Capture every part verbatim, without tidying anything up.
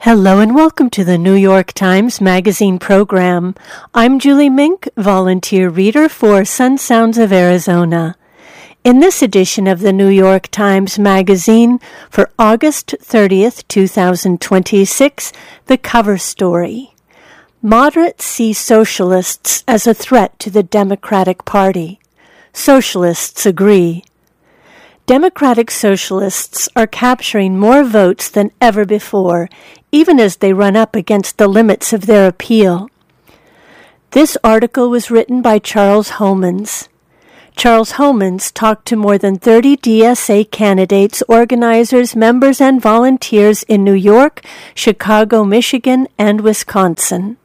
Hello and welcome to the New York Times Magazine program. I'm Julie Mink, volunteer reader for Sun Sounds of Arizona. In this edition of the New York Times Magazine for August thirtieth, twenty twenty-six, the cover story. Moderates see socialists as a threat to the Democratic Party. Socialists agree. Democratic socialists are capturing more votes than ever before, even as they run up against the limits of their appeal. This article was written by Charles Homans. Charles Homans talked to more than thirty D S A candidates, organizers, members, and volunteers in New York, Chicago, Michigan, and Wisconsin.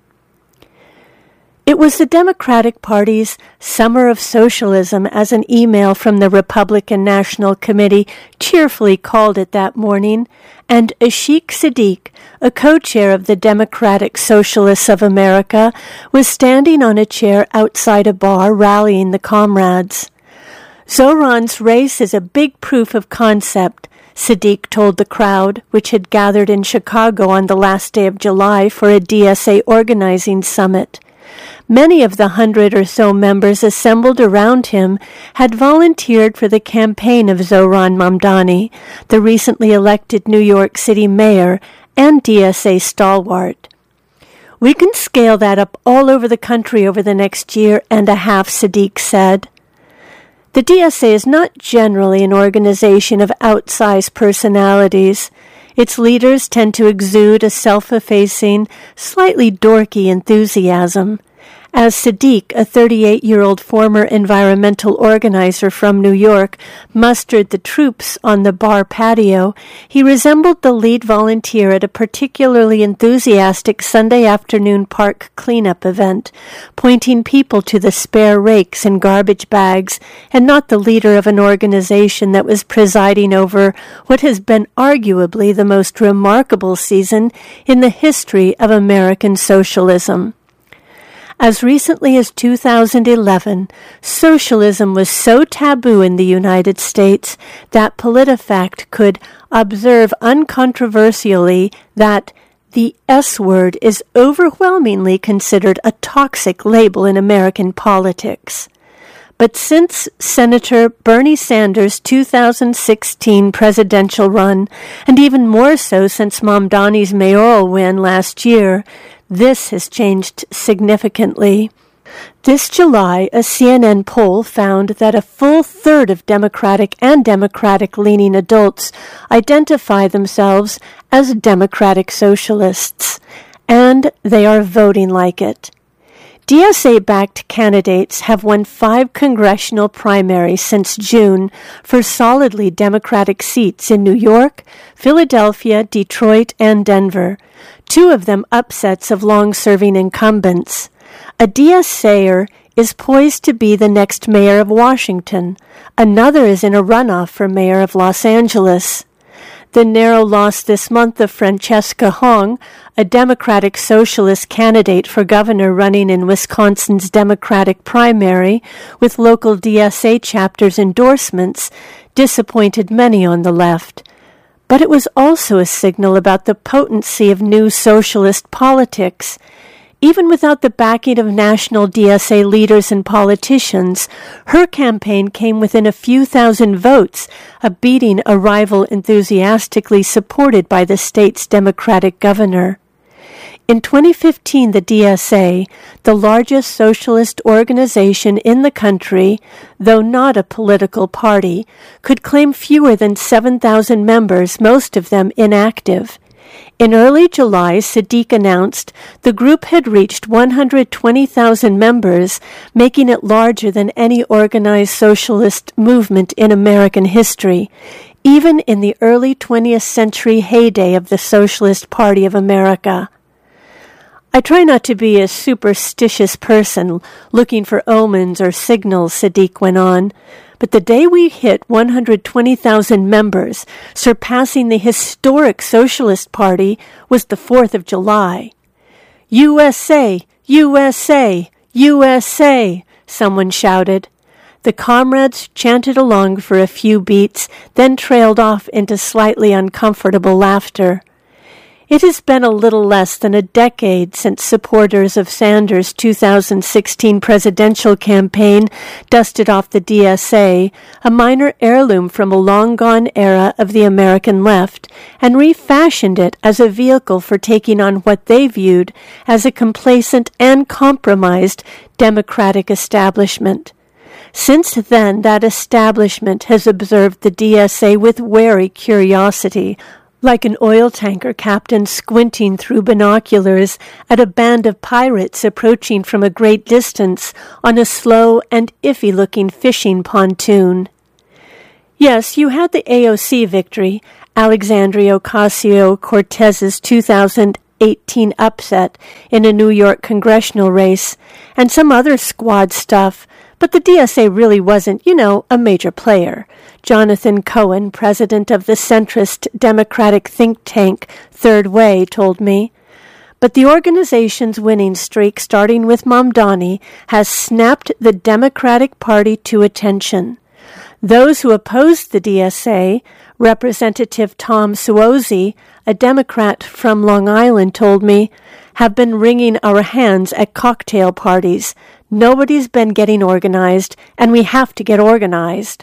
It was the Democratic Party's Summer of Socialism, as an email from the Republican National Committee cheerfully called it that morning, and Ashik Siddiq, a co-chair of the Democratic Socialists of America, was standing on a chair outside a bar rallying the comrades. Zohran's race is a big proof of concept, Siddiq told the crowd, which had gathered in Chicago on the last day of July for a D S A organizing summit. Many of the hundred or so members assembled around him had volunteered for the campaign of Zohran Mamdani, the recently elected New York City mayor and D S A stalwart. "We can scale that up all over the country over the next year and a half," Siddiq said. The D S A is not generally an organization of outsized personalities. Its leaders tend to exude a self-effacing, slightly dorky enthusiasm. As Siddiq, a thirty-eight-year-old former environmental organizer from New York, mustered the troops on the bar patio, he resembled the lead volunteer at a particularly enthusiastic Sunday afternoon park cleanup event, pointing people to the spare rakes and garbage bags, and not the leader of an organization that was presiding over what has been arguably the most remarkable season in the history of American socialism. As recently as two thousand eleven, socialism was so taboo in the United States that PolitiFact could observe uncontroversially that the S word is overwhelmingly considered a toxic label in American politics. But since Senator Bernie Sanders' two thousand sixteen presidential run, and even more so since Mamdani's mayoral win last year, this has changed significantly. This July, a C N N poll found that a full third of Democratic and Democratic-leaning adults identify themselves as Democratic Socialists, and they are voting like it. D S A-backed candidates have won five congressional primaries since June for solidly Democratic seats in New York, Philadelphia, Detroit, and Denver, two of them upsets of long-serving incumbents. A D S A-er is poised to be the next mayor of Washington. Another is in a runoff for mayor of Los Angeles. The narrow loss this month of Francesca Hong, a Democratic Socialist candidate for governor running in Wisconsin's Democratic primary with local D S A chapters' endorsements, disappointed many on the left. But it was also a signal about the potency of new socialist politics. Even without the backing of national D S A leaders and politicians, her campaign came within a few thousand votes of beating a rival enthusiastically supported by the state's Democratic governor. In twenty fifteen, the D S A, the largest socialist organization in the country, though not a political party, could claim fewer than seven thousand members, most of them inactive. In early July, Siddiq announced the group had reached one hundred twenty thousand members, making it larger than any organized socialist movement in American history, even in the early twentieth century heyday of the Socialist Party of America. "I try not to be a superstitious person looking for omens or signals," Siddiq went on, "but the day we hit one hundred twenty thousand members, surpassing the historic Socialist Party, was the fourth of July. U S A! U S A! U S A! Someone shouted. The comrades chanted along for a few beats, then trailed off into slightly uncomfortable laughter. It has been a little less than a decade since supporters of Sanders' two thousand sixteen presidential campaign dusted off the D S A, a minor heirloom from a long-gone era of the American left, and refashioned it as a vehicle for taking on what they viewed as a complacent and compromised Democratic establishment. Since then, that establishment has observed the D S A with wary curiosity, like an oil tanker captain squinting through binoculars at a band of pirates approaching from a great distance on a slow and iffy-looking fishing pontoon. Yes, you had the A O C victory, Alexandria Ocasio-Cortez's two thousand eighteen upset in a New York congressional race, and some other squad stuff, but the D S A really wasn't, you know, a major player. Jonathan Cohen, president of the centrist Democratic think tank Third Way, told me. But the organization's winning streak, starting with Mamdani, has snapped the Democratic Party to attention. Those who opposed the D S A, Representative Tom Suozzi, a Democrat from Long Island, told me, have been wringing our hands at cocktail parties. Nobody's been getting organized, and we have to get organized.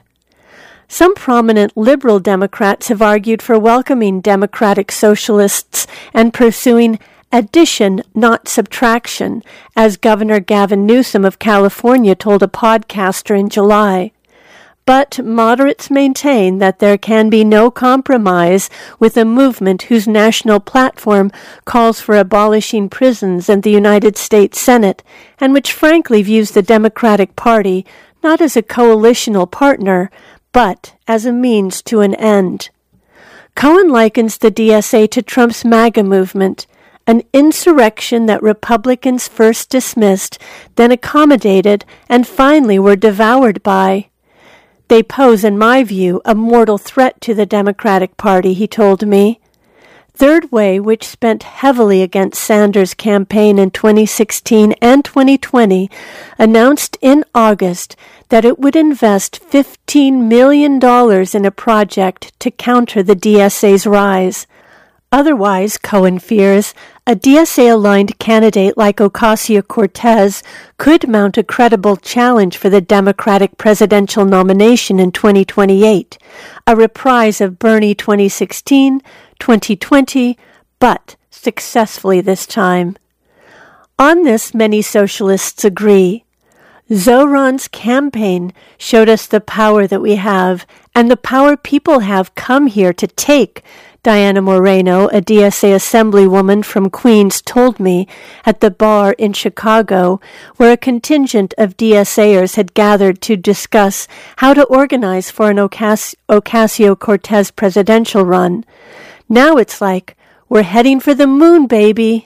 Some prominent liberal Democrats have argued for welcoming Democratic socialists and pursuing addition, not subtraction, as Governor Gavin Newsom of California told a podcaster in July. But moderates maintain that there can be no compromise with a movement whose national platform calls for abolishing prisons and the United States Senate, and which frankly views the Democratic Party not as a coalitional partner, but as a means to an end. Cohen likens the D S A to Trump's MAGA movement, an insurrection that Republicans first dismissed, then accommodated, and finally were devoured by. They pose, in my view, a mortal threat to the Democratic Party, he told me. Third Way, which spent heavily against Sanders' campaign in twenty sixteen and twenty twenty, announced in August that it would invest fifteen million dollars in a project to counter the D S A's rise. Otherwise, Cohen fears, a D S A-aligned candidate like Ocasio-Cortez could mount a credible challenge for the Democratic presidential nomination in twenty twenty-eight, a reprise of Bernie twenty sixteen, twenty twenty, but successfully this time. On this, many socialists agree. Zohran's campaign showed us the power that we have, and the power people have come here to take, Diana Moreno, a D S A assemblywoman from Queens, told me at the bar in Chicago, where a contingent of DSAers had gathered to discuss how to organize for an Ocas- Ocasio-Cortez presidential run. Now it's like, we're heading for the moon, baby.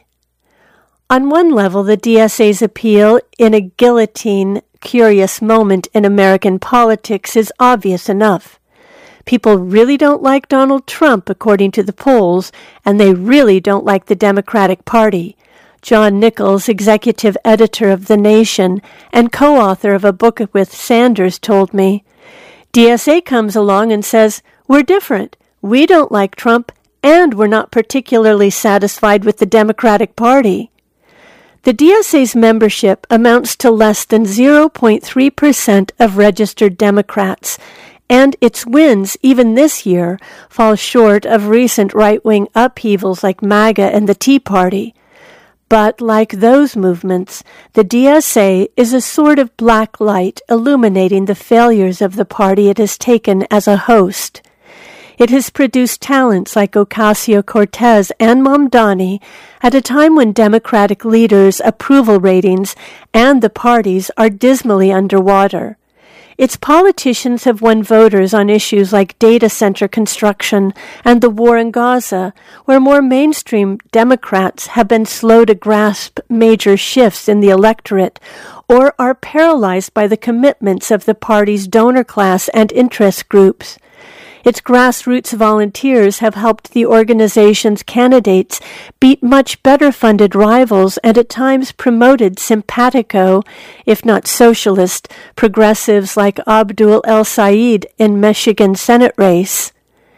On one level, the D S A's appeal in a guillotine, curious moment in American politics is obvious enough. People really don't like Donald Trump, according to the polls, and they really don't like the Democratic Party. John Nichols, executive editor of The Nation and co-author of a book with Sanders, told me. D S A comes along and says, we're different. We don't like Trump, and we're not particularly satisfied with the Democratic Party. The D S A's membership amounts to less than zero point three percent of registered Democrats, and its wins, even this year, fall short of recent right-wing upheavals like MAGA and the Tea Party. But like those movements, the D S A is a sort of black light illuminating the failures of the party it has taken as a host. It has produced talents like Ocasio-Cortez and Mamdani at a time when Democratic leaders' approval ratings and the parties are dismally underwater. Its politicians have won voters on issues like data center construction and the war in Gaza, where more mainstream Democrats have been slow to grasp major shifts in the electorate or are paralyzed by the commitments of the party's donor class and interest groups. Its grassroots volunteers have helped the organization's candidates beat much better-funded rivals and at times promoted simpatico, if not socialist, progressives like Abdul El Sayed in Michigan Senate race.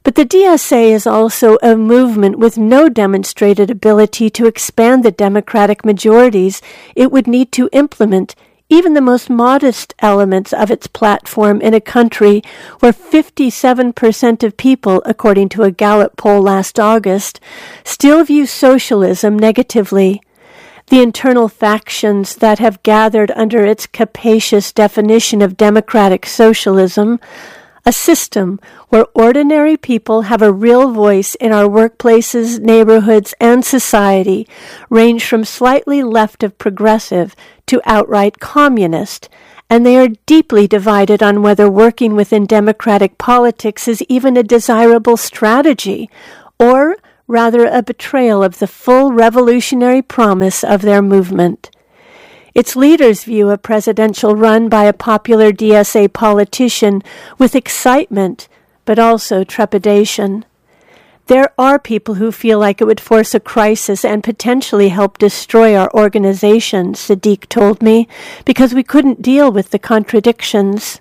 But the D S A is also a movement with no demonstrated ability to expand the democratic majorities it would need to implement even the most modest elements of its platform in a country where fifty-seven percent of people, according to a Gallup poll last August, still view socialism negatively. The internal factions that have gathered under its capacious definition of democratic socialism, a system where ordinary people have a real voice in our workplaces, neighborhoods, and society, range from slightly left of progressive to outright communist, and they are deeply divided on whether working within democratic politics is even a desirable strategy, or rather a betrayal of the full revolutionary promise of their movement. Its leaders view a presidential run by a popular D S A politician with excitement, but also trepidation. There are people who feel like it would force a crisis and potentially help destroy our organization, Siddiq told me, because we couldn't deal with the contradictions.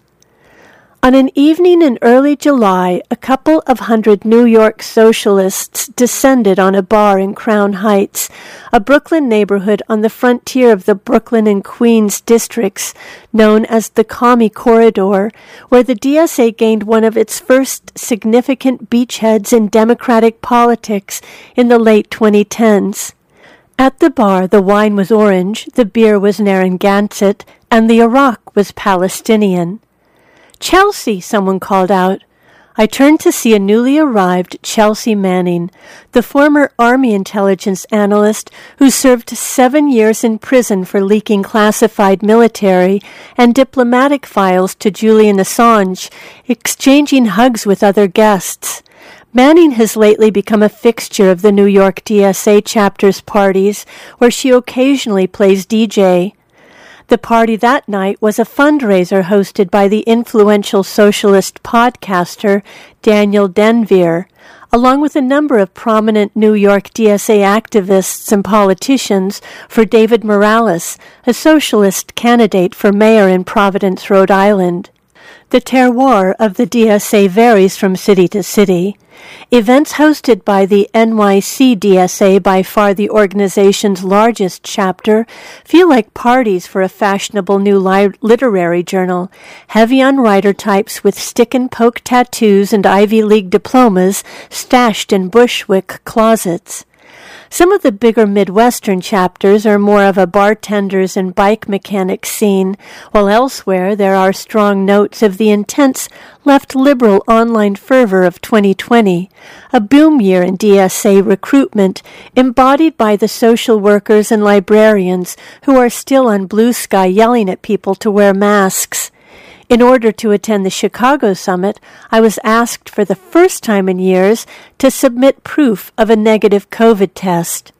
On an evening in early July, a couple of hundred New York socialists descended on a bar in Crown Heights, a Brooklyn neighborhood on the frontier of the Brooklyn and Queens districts, known as the Commie Corridor, where the D S A gained one of its first significant beachheads in democratic politics in the late twenty tens. At the bar, the wine was orange, the beer was Narragansett, and the Iraq was Palestinian. "Chelsea," someone called out. I turned to see a newly arrived Chelsea Manning, the former Army intelligence analyst who served seven years in prison for leaking classified military and diplomatic files to Julian Assange, exchanging hugs with other guests. Manning has lately become a fixture of the New York D S A chapter's parties, where she occasionally plays D J. The party that night was a fundraiser hosted by the influential socialist podcaster Daniel Denvir, along with a number of prominent New York D S A activists and politicians, for David Morales, a socialist candidate for mayor in Providence, Rhode Island. The terroir of the D S A varies from city to city. Events hosted by the N Y C D S A, by far the organization's largest chapter, feel like parties for a fashionable new li- literary journal, heavy on writer types with stick-and-poke tattoos and Ivy League diplomas stashed in Bushwick closets. Some of the bigger Midwestern chapters are more of a bartenders and bike mechanics scene, while elsewhere there are strong notes of the intense left-liberal online fervor of twenty twenty, a boom year in D S A recruitment embodied by the social workers and librarians who are still on Blue Sky yelling at people to wear masks. In order to attend the Chicago Summit, I was asked for the first time in years to submit proof of a negative COVID test.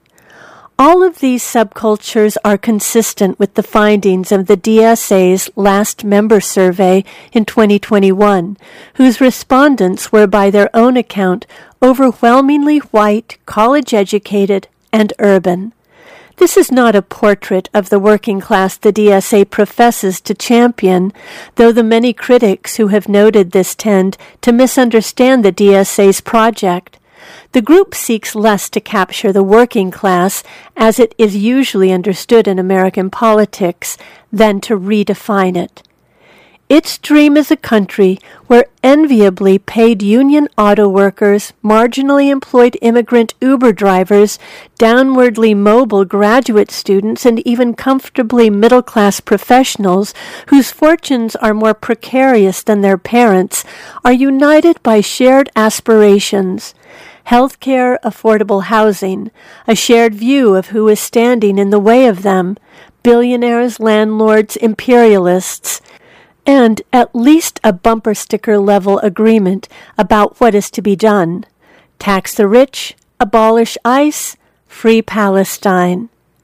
All of these subcultures are consistent with the findings of the D S A's last member survey in twenty twenty-one, whose respondents were, by their own account, overwhelmingly white, college-educated, and urban. This is not a portrait of the working class the D S A professes to champion, though the many critics who have noted this tend to misunderstand the D S A's project. The group seeks less to capture the working class, as it is usually understood in American politics, than to redefine it. Its dream is a country where enviably paid union auto workers, marginally employed immigrant Uber drivers, downwardly mobile graduate students, and even comfortably middle-class professionals whose fortunes are more precarious than their parents are united by shared aspirations. Healthcare, affordable housing, a shared view of who is standing in the way of them, billionaires, landlords, imperialists, and at least a bumper sticker level agreement about what is to be done. Tax the rich, abolish ICE, free Palestine.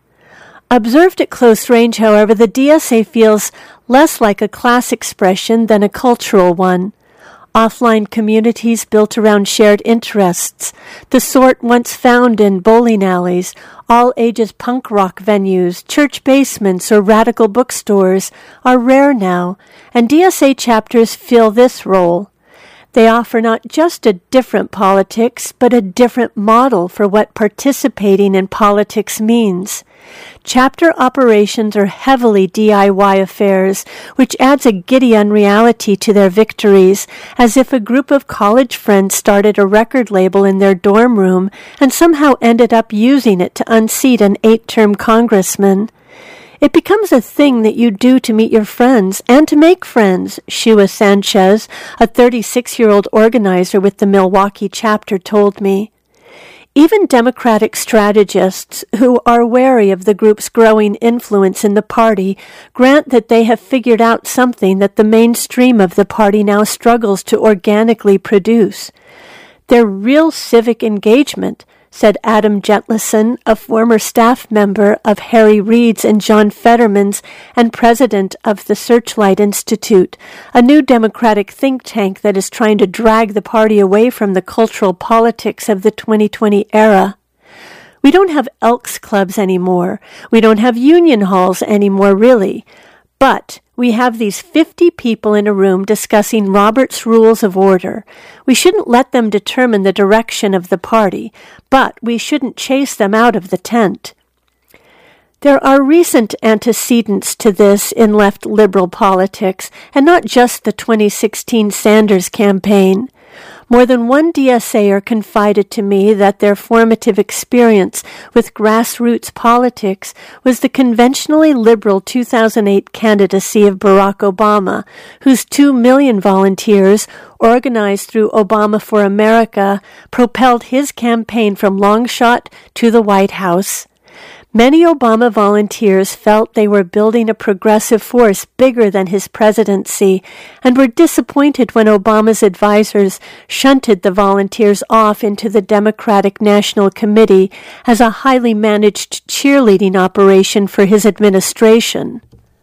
Observed at close range, however, the D S A feels less like a class expression than a cultural one. Offline communities built around shared interests, the sort once found in bowling alleys, all-ages punk rock venues, church basements, or radical bookstores, are rare now, and D S A chapters fill this role. They offer not just a different politics, but a different model for what participating in politics means. Chapter operations are heavily D I Y affairs, which adds a giddy unreality to their victories, as if a group of college friends started a record label in their dorm room and somehow ended up using it to unseat an eight-term congressman. It becomes a thing that you do to meet your friends and to make friends, Shua Sanchez, a thirty-six-year-old organizer with the Milwaukee chapter, told me. Even Democratic strategists who are wary of the group's growing influence in the party grant that they have figured out something that the mainstream of the party now struggles to organically produce. Their real civic engagement, said Adam Jetlison, a former staff member of Harry Reid's and John Fetterman's and president of the Searchlight Institute, a new Democratic think tank that is trying to drag the party away from the cultural politics of the twenty twenty era. We don't have Elks Clubs anymore. We don't have union halls anymore, really. But we have these fifty people in a room discussing Robert's Rules of Order. We shouldn't let them determine the direction of the party, but we shouldn't chase them out of the tent. There are recent antecedents to this in left liberal politics, and not just the twenty sixteen Sanders campaign. More than one D S A er confided to me that their formative experience with grassroots politics was the conventionally liberal two thousand eight candidacy of Barack Obama, whose two million volunteers, organized through Obama for America, propelled his campaign from long shot to the White House. Many Obama volunteers felt they were building a progressive force bigger than his presidency and were disappointed when Obama's advisors shunted the volunteers off into the Democratic National Committee as a highly managed cheerleading operation for his administration.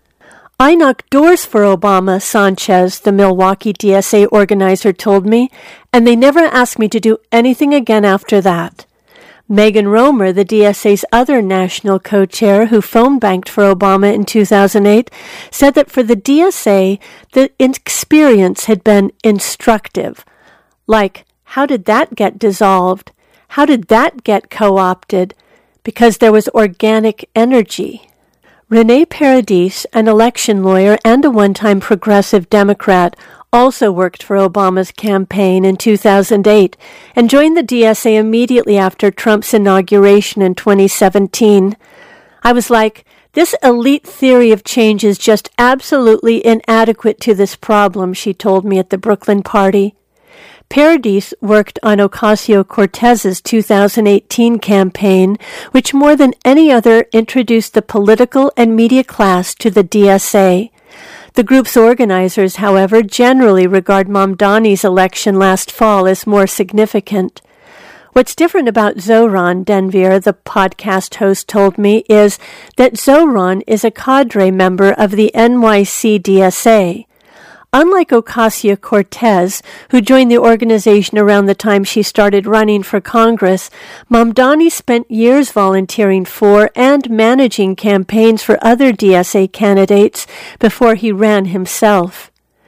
I knocked doors for Obama, Sanchez, the Milwaukee D S A organizer, told me, and they never asked me to do anything again after that. Megan Romer, the D S A's other national co-chair who phone banked for Obama in two thousand eight, said that for the D S A, the experience had been instructive. Like, how did that get dissolved? How did that get co-opted? Because there was organic energy. Rene Paradis, an election lawyer and a one-time progressive Democrat, also worked for Obama's campaign in two thousand eight and joined the D S A immediately after Trump's inauguration in twenty seventeen. I was like, this elite theory of change is just absolutely inadequate to this problem, she told me at the Brooklyn party. Paradis worked on Ocasio-Cortez's two thousand eighteen campaign, which more than any other introduced the political and media class to the D S A. The group's organizers, however, generally regard Mamdani's election last fall as more significant. What's different about Zohran, Denvir, the podcast host, told me, is that Zohran is a cadre member of the N Y C D S A. Unlike Ocasio-Cortez, who joined the organization around the time she started running for Congress, Mamdani spent years volunteering for and managing campaigns for other D S A candidates before he ran himself.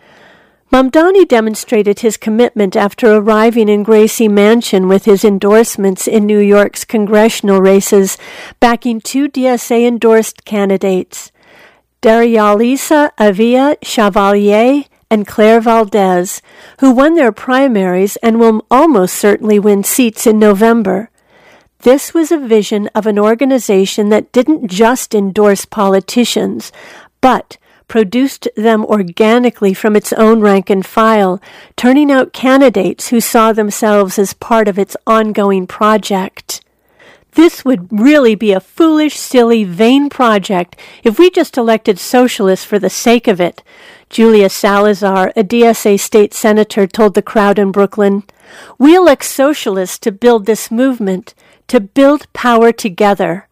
Mamdani demonstrated his commitment after arriving in Gracie Mansion with his endorsements in New York's congressional races, backing two D S A-endorsed candidates, Darialisa Avila Chevalier and Claire Valdez, who won their primaries and will almost certainly win seats in November. This was a vision of an organization that didn't just endorse politicians, but produced them organically from its own rank and file, turning out candidates who saw themselves as part of its ongoing project. This would really be a foolish, silly, vain project if we just elected socialists for the sake of it, Julia Salazar, a D S A state senator, told the crowd in Brooklyn. We elect socialists to build this movement, to build power together.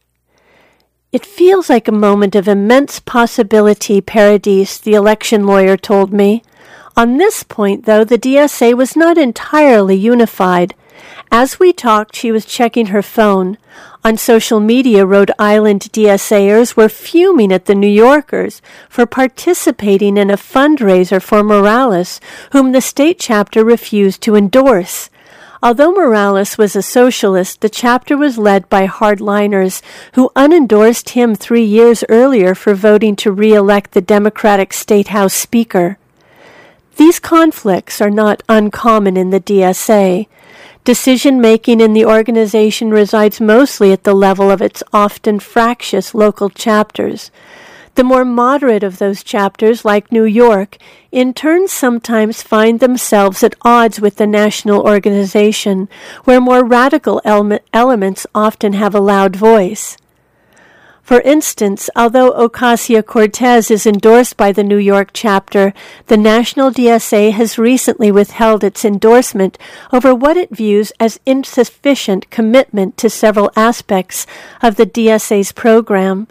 It feels like a moment of immense possibility, Paradis, the election lawyer, told me. On this point, though, the D S A was not entirely unified. As we talked, she was checking her phone. On social media, Rhode Island DSAers were fuming at the New Yorkers for participating in a fundraiser for Morales, whom the state chapter refused to endorse. Although Morales was a socialist, the chapter was led by hardliners who unendorsed him three years earlier for voting to re-elect the Democratic State House Speaker. These conflicts are not uncommon in the D S A. Decision-making in the organization resides mostly at the level of its often fractious local chapters. The more moderate of those chapters, like New York, in turn sometimes find themselves at odds with the national organization, where more radical ele- elements often have a loud voice. For instance, although Ocasio-Cortez is endorsed by the New York chapter, the National D S A has recently withheld its endorsement over what it views as insufficient commitment to several aspects of the D S A's program.